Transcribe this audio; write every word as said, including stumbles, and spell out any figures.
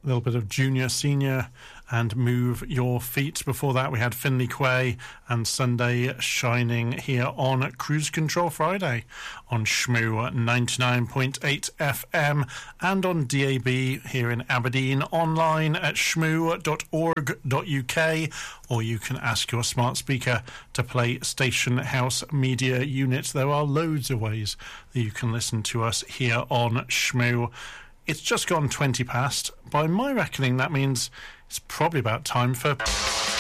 a little bit of Junior, Senior and Move Your Feet. Before that, we had Finley Quay and Sunday Shining here on Cruise Control Friday on Shmoo ninety-nine point eight F M and on D A B here in Aberdeen, online at shmoo dot org dot U K, or you can ask your smart speaker to play Station House Media Unit. There are loads of ways that you can listen to us here on Shmoo. It's just gone twenty past. By my reckoning, that means it's probably about time for...